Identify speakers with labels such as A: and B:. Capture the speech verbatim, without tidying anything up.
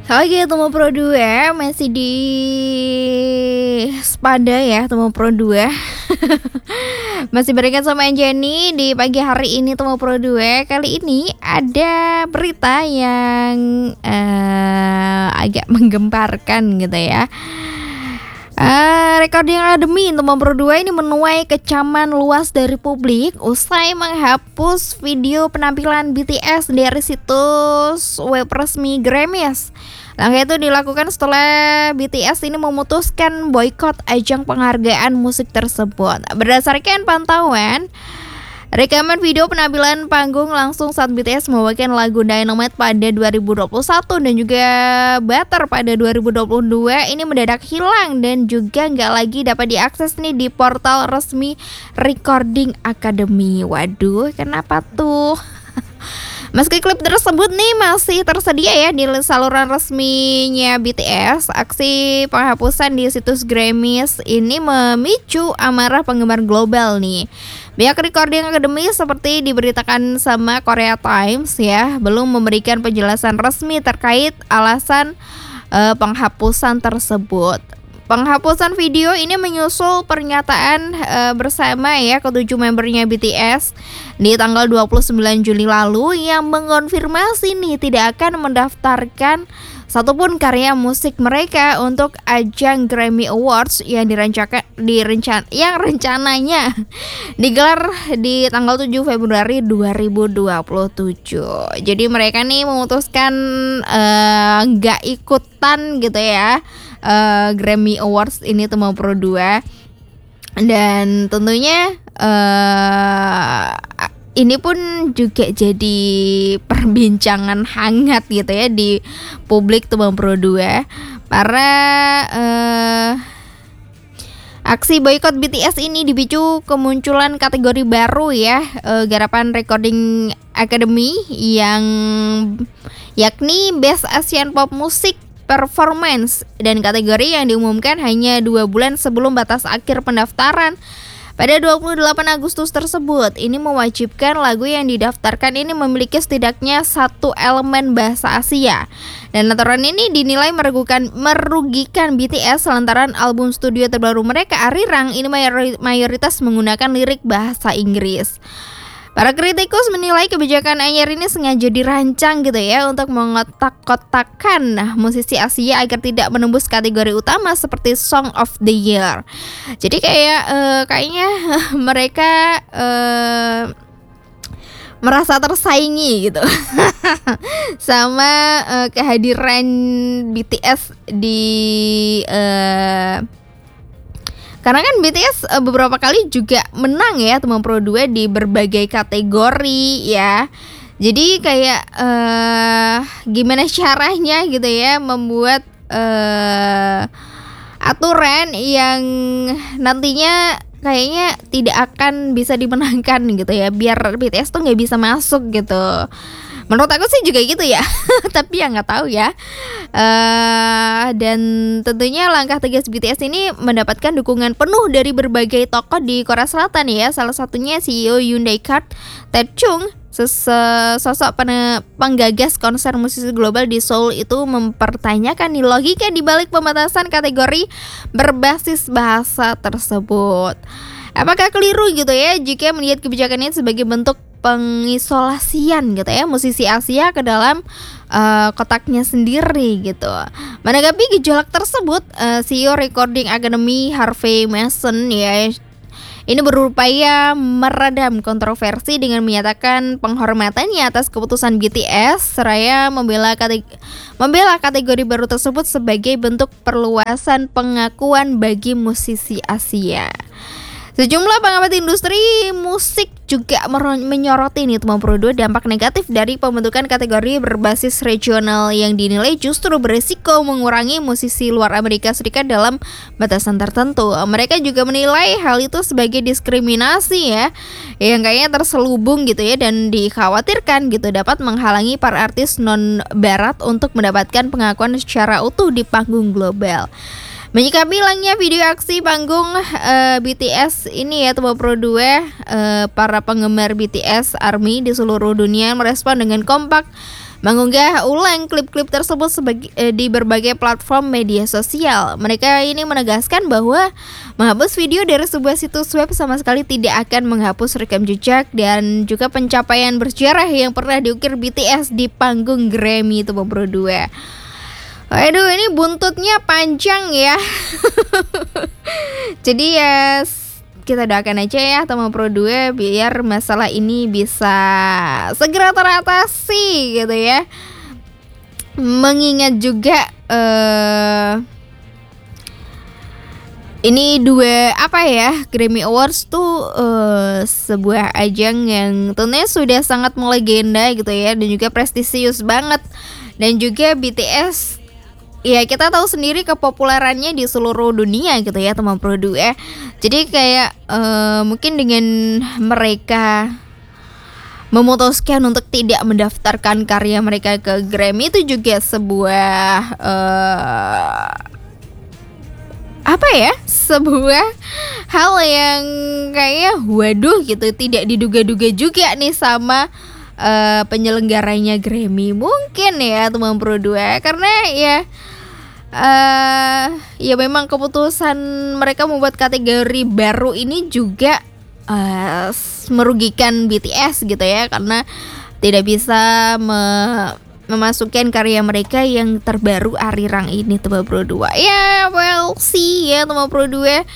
A: Oke, Temu Pro dua masih di Spada ya, Temu Pro dua. Masih berikan sama Jenny di pagi hari ini Temu Pro dua. Kali ini ada berita yang uh, agak menggemparkan gitu ya. Uh, Recording Academy Temu Pro dua ini menuai kecaman luas dari publik usai menghapus video penampilan B T S dari situs web resmi Grammys. Langkah itu dilakukan setelah B T S ini memutuskan boikot ajang penghargaan musik tersebut. Berdasarkan pantauan rekaman video penampilan panggung langsung saat B T S membawakan lagu Dynamite pada dua ribu dua puluh satu dan juga Butter pada dua ribu dua puluh dua ini mendadak hilang dan juga nggak lagi dapat diakses nih di portal resmi Recording Academy. Waduh, kenapa tuh? Meski klip tersebut nih masih tersedia ya di saluran resminya B T S, aksi penghapusan di situs Grammys ini memicu amarah penggemar global nih. Pihak Recording Academy seperti diberitakan sama Korea Times ya, belum memberikan penjelasan resmi terkait alasan uh, penghapusan tersebut. Penghapusan video ini menyusul pernyataan uh, bersama ya ketujuh membernya B T S di tanggal dua puluh sembilan Juli lalu yang mengonfirmasi nih tidak akan mendaftarkan satupun karya musik mereka untuk ajang Grammy Awards yang direncanakan direncan yang rencananya digelar di tanggal tujuh Februari dua ribu dua puluh tujuh. Jadi mereka nih memutuskan nggak uh, ikutan gitu ya uh, Grammy Awards ini Temu Pro dua. Dan tentunya uh, ini pun juga jadi perbincangan hangat gitu ya di publik Temu Pro dua. Para uh, aksi boykot B T S ini dipicu kemunculan kategori baru ya, uh, garapan Recording Academy yang yakni Best Asian Pop Music Performance, dan kategori yang diumumkan hanya dua bulan sebelum batas akhir pendaftaran pada dua puluh delapan Agustus tersebut. Ini mewajibkan lagu yang didaftarkan ini memiliki setidaknya satu elemen bahasa Asia. Dan aturan ini dinilai merugikan, merugikan B T S lantaran album studio terbaru mereka Arirang ini mayoritas menggunakan lirik bahasa Inggris. Para kritikus menilai kebijakan anyar ini sengaja dirancang gitu ya untuk mengotak-kotakan musisi Asia agar tidak menembus kategori utama seperti Song of the Year. Jadi kayak uh, kayaknya mereka uh, merasa tersaingi gitu sama uh, kehadiran B T S di uh, karena kan B T S uh, beberapa kali juga menang ya Temu Pro dua di berbagai kategori ya. Jadi kayak uh, gimana caranya gitu ya membuat uh, aturan yang nantinya kayaknya tidak akan bisa dimenangkan gitu ya, biar B T S tuh nggak bisa masuk gitu. Menurut aku sih juga gitu ya, tapi ya nggak tahu ya. Uh, dan tentunya langkah tegas B T S ini mendapatkan dukungan penuh dari berbagai tokoh di Korea Selatan ya. Salah satunya C E O Hyundai Card, Ted Chung, sosok penggagas konser musisi global di Seoul itu mempertanyakan nih logika di balik pembatasan kategori berbasis bahasa tersebut. Apakah keliru gitu ya jika melihat kebijakan ini sebagai bentuk pengisolasian gitu ya musisi Asia ke dalam uh, kotaknya sendiri gitu. Menanggapi gejolak tersebut, uh, C E O Recording Academy Harvey Mason ya ini berupaya meredam kontroversi dengan menyatakan penghormatannya atas keputusan B T S seraya membela kategori, membela kategori baru tersebut sebagai bentuk perluasan pengakuan bagi musisi Asia. Sejumlah pengamat industri musik juga menyoroti nih Temu Pro dua dampak negatif dari pembentukan kategori berbasis regional yang dinilai justru berisiko mengurangi musisi luar Amerika Serikat dalam batasan tertentu. Mereka juga menilai hal itu sebagai diskriminasi ya, yang kayaknya terselubung gitu ya, dan dikhawatirkan gitu dapat menghalangi para artis non barat untuk mendapatkan pengakuan secara utuh di panggung global. Menyikapi hilangnya video aksi panggung uh, B T S ini ya Temu Pro dua, uh, para penggemar B T S ARMY di seluruh dunia merespon dengan kompak mengunggah ulang klip-klip tersebut sebagai, eh, di berbagai platform media sosial. Mereka ini menegaskan bahwa menghapus video dari sebuah situs web sama sekali tidak akan menghapus rekam jejak dan juga pencapaian bersejarah yang pernah diukir B T S di panggung Grammy itu Bro dua. Waduh, ini buntutnya panjang ya. Jadi ya kita doakan aja ya teman Pro dua biar masalah ini bisa segera teratasi gitu ya. Mengingat juga uh, ini dua apa ya, Grammy Awards tuh uh, sebuah ajang yang tentunya sudah sangat melegenda gitu ya, dan juga prestisius banget. Dan juga B T S ya kita tahu sendiri kepopulerannya di seluruh dunia gitu ya teman Pro dua. Jadi kayak uh, mungkin dengan mereka memutuskan untuk tidak mendaftarkan karya mereka ke Grammy itu juga sebuah uh, apa ya, sebuah hal yang kayak waduh gitu, tidak diduga-duga juga nih sama uh, penyelenggaranya Grammy mungkin ya teman Pro dua, karena ya Uh, ya memang keputusan mereka membuat kategori baru ini juga uh, merugikan B T S gitu ya, karena tidak bisa me- memasukkan karya mereka yang terbaru Arirang ini teman Pro dua. Ya well see ya teman Pro dua.